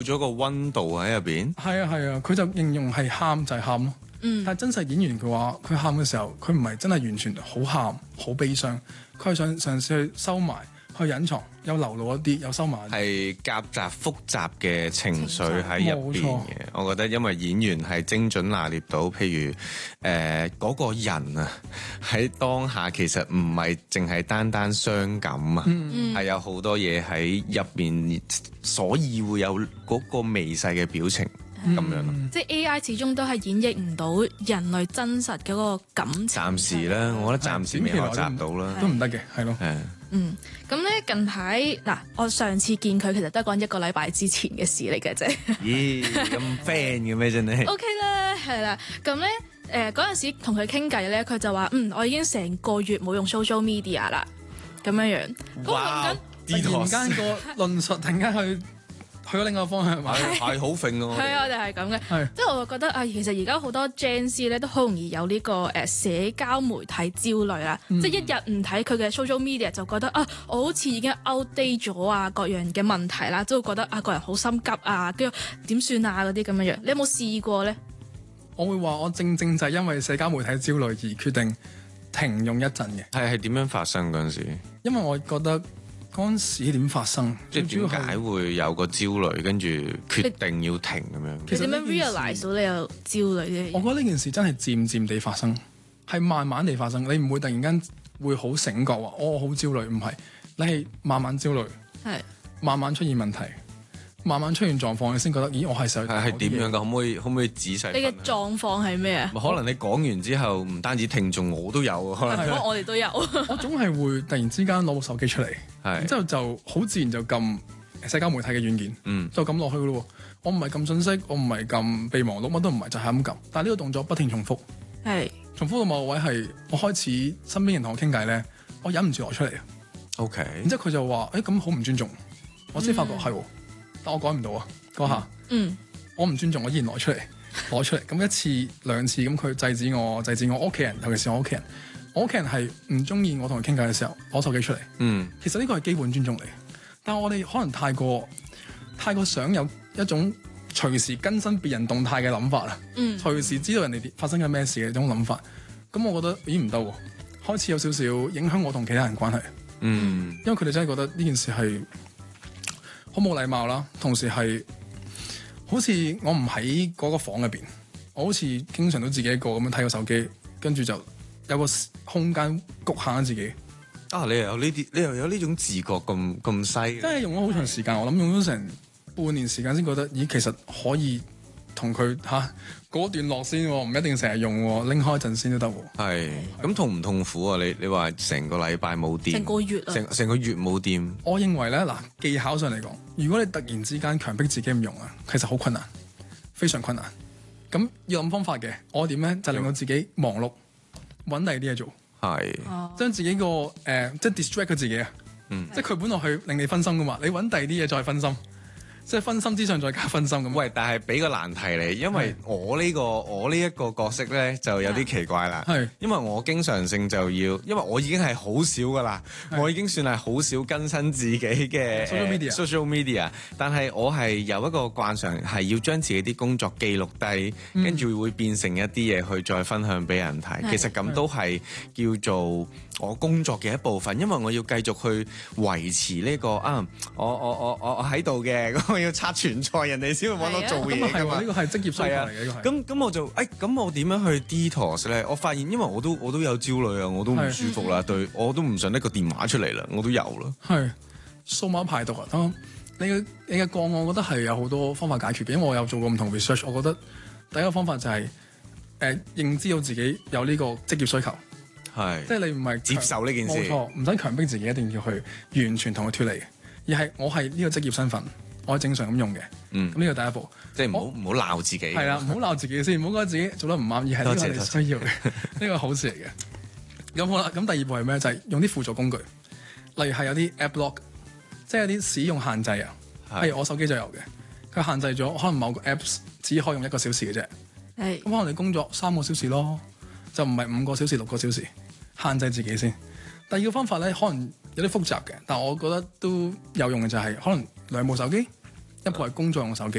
咗個溫度喺入邊。 係啊，佢就形容係喊就係喊咯。但係真實演員嘅話，佢喊嘅時候，佢唔係真係完全好喊好悲傷，佢係想嘗試去收埋、去隱藏，有流露一啲，有收埋。 係夾雜複雜嘅情緒喺入邊嘅。我覺得因為演員係精準拿捏到，譬如嗰個人啊喺當下其實唔係淨係單單傷感啊，係有好多嘢喺入邊，所以會有嗰個微細嘅表情。咁樣咯， 即係 AI 始終都係演繹唔到人類真實嗰個感情。 暫時啦，我覺得暫時未學習到啦， 都唔得嘅，係咯。 咁咧近排嗱，我上次見佢其實都係講1個禮拜之前嘅事嚟嘅啫。 咦，咁 friend 嘅咩真係 ？OK 啦，係啦。咁咧嗰陣時同佢傾偈咧，佢就話我已經成個月冇用 social media 啦，咁樣樣。 哇！ 突然間個論述突然間去咗另一個方向， 係好揈咯。 係啊，我哋係咁嘅，即係我覺得其實而家好多 Gen Z 咧都好容易有呢個社交媒體焦慮啦，即係一日唔睇佢嘅 social media 就覺得我好似已經 outdate 咗啊，各樣嘅問題啦，都會覺得個人好心急啊，跟住點算啊嗰啲咁樣樣。你有冇試過咧？ 我會話我正就係因為社交媒體焦慮而決定停用一陣嘅。 係點樣發生嗰陣時？ 因為我覺得。嗰陣時點發生？ 即係點解會有個焦慮，跟住決定要停咁樣？ 其實點樣 realize 到你有焦慮咧？ 我覺得呢件事真係漸漸地發生，係慢慢地發生。你唔會突然間會好醒覺話我好焦慮，唔係，你係慢慢焦慮，係慢慢出現問題，慢慢出現狀況，你先覺得咦，我係想係點樣㗎？可唔可以仔細？ 你嘅狀況係咩啊？ 可能你講完之後，唔單止聽眾，我都有，可能我哋都有。 我總係會突然之間攞部手機出嚟，然之後就好自然就撳社交媒體嘅軟件，就撳落去咯。我唔係撳信息，我唔係撳備忘錄，乜都唔係，就係咁撳。但係呢個動作不停重複，重複到某個位係我開始身邊人同我傾偈咧，我忍唔住攞出嚟。 OK， 然之後佢就話：咁好唔尊重。我先發覺係。但我改唔到啊！嗰下，我唔尊重，我依然攞出嚟。咁一次兩次，咁佢制止我屋企人，尤其是我屋企人。我屋企人係唔中意我同佢傾偈嘅時候攞手機出嚟。其實呢個係基本尊重嚟。但係我哋可能太過想有一種隨時更新別人動態嘅諗法啦。隨時知道人哋發生緊咩事嘅一種諗法。咁我覺得咦唔得喎，開始有少少影響我同其他人關係。因為佢哋真係覺得呢件事係好冇禮貌啦，同時係好似我唔喺嗰個房入邊，我好似經常都自己一個咁樣睇個手機，跟住就有個空間局限自己。 你又有呢種自覺咁犀？ 真係用咗好長時間，我諗用咗成半年時間先覺得，咦，其實可以同佢嗰段落先，唔一定成日用，拎開一陣先都得。 係咁痛唔痛苦啊？你話成個禮拜冇電， 成個月成個月冇電。 我認為咧，技巧上嚟講，如果你突然之間強迫自己唔用啊，其實好困難，非常困難。咁要諗方法嘅，我點咧就令到自己忙碌，揾第二啲嘢做，將自己個即係 distract 咗自己啊。即係佢本來去令你分心噶嘛，你揾第二啲嘢再分心。即係分心之上再加分心咁。 喂，但係俾個難題你，因為我呢一個角色咧就有啲奇怪啦。因為我經常性就要，因為我已經係好少噶啦，我已經算係好少更新自己嘅 social media，但係我係有一個慣常係要將自己啲工作記錄低，跟住會變成一啲嘢去再分享俾人睇。其實咁都係叫做我工作嘅一部分，因為我要繼續去維持呢個我喺度嘅。要刷存在，人哋先會揾到做嘢㗎嘛。 呢個係職業需求嚟嘅，呢個係。 咁我就咁我點樣去 detox 咧？我發現因為我都有焦慮啊，我都唔舒服啦，對我都唔想拎個電話出嚟啦，我都有啦。 係數碼排毒啊！你嘅個案，我覺得係有好多方法解決嘅，因為我有做過唔同 research。我覺得第一個方法就係認知到自己有呢個職業需求，即係你唔係接受呢件事， 冇錯，唔使強迫自己一定要去完全同佢脫離，而係我係呢個職業身份。我係正常咁用嘅，咁呢個第一步， 即係唔好鬧自己。係啦，唔好鬧自己先，唔好覺得自己做得唔啱，而係呢個你需要嘅，呢個好事嚟嘅。咁好啦，咁第二步係咩？就係用啲輔助工具，例如係有啲 app block，即係有啲使用限制啊。譬如我手機就有嘅，佢限制咗可能某個 apps 只可以用1個小時嘅啫。咁可能你工作3個小時咯，就唔係5個小時、6個小時，限制自己先。第二個方法咧，可能有啲複雜嘅，但我覺得都有用嘅就係可能2部手機。一部係工作用手機，